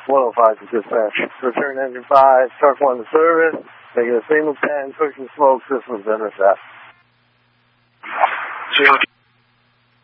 105 to dispatch. Return engine 5, Shark 1 to service. Making a single 10, pushing smoke, system's intercept. Zero